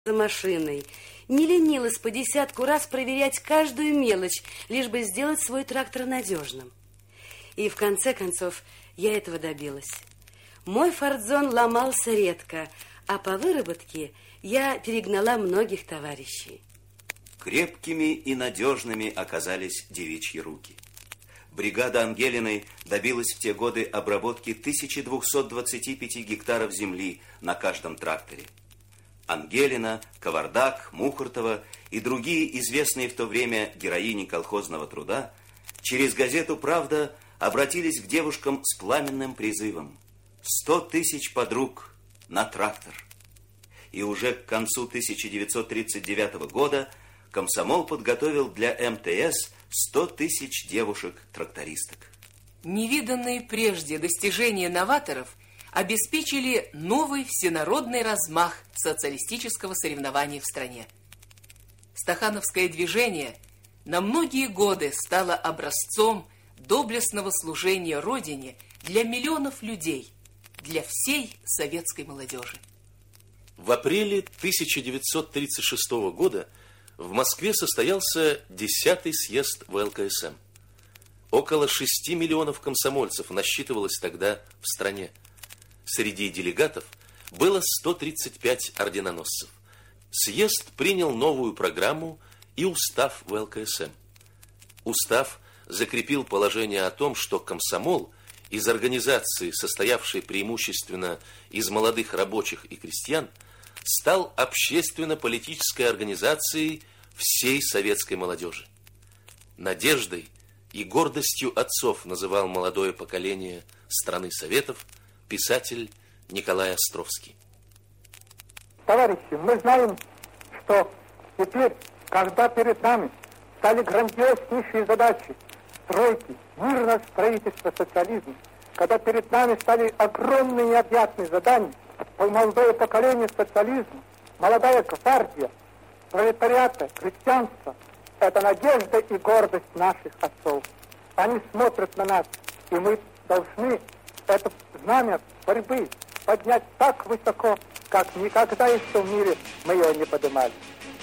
за машиной, не ленилась по десятку раз проверять каждую мелочь, лишь бы сделать свой трактор надежным. И в конце концов я этого добилась. Мой фордзон ломался редко, а по выработке я перегнала многих товарищей. Крепкими и надежными оказались девичьи руки. Бригада Ангелиной добилась в те годы обработки 1225 гектаров земли на каждом тракторе. Ангелина, Кавардак, Мухортова и другие известные в то время героини колхозного труда через газету «Правда» обратились к девушкам с пламенным призывом: 100 тысяч подруг на трактор. И уже к концу 1939 года комсомол подготовил для МТС 100 тысяч девушек-трактористок. Невиданные прежде достижения новаторов обеспечили новый всенародный размах социалистического соревнования в стране. Стахановское движение на многие годы стало образцом доблестного служения Родине для миллионов людей, для всей советской молодежи. В апреле 1936 года в Москве состоялся 10-й съезд ВЛКСМ. Около 6 миллионов комсомольцев насчитывалось тогда в стране. Среди делегатов было 135 орденоносцев. Съезд принял новую программу и устав ВЛКСМ. Устав закрепил положение о том, что комсомол из организации, состоявшей преимущественно из молодых рабочих и крестьян, стал общественно-политической организацией всей советской молодежи. Надеждой и гордостью отцов называл молодое поколение страны Советов писатель Николай Островский. Товарищи, мы знаем, что теперь, когда перед нами стали грандиознейшие задачи стройки, мирного строительства социализма, когда перед нами стали огромные необъятные задания, молодое поколение социализма, молодая гвардия, пролетариата, крестьянства, это надежда и гордость наших отцов. Они смотрят на нас, и мы должны это знамя борьбы поднять так высоко, как никогда еще в мире мы его не поднимали.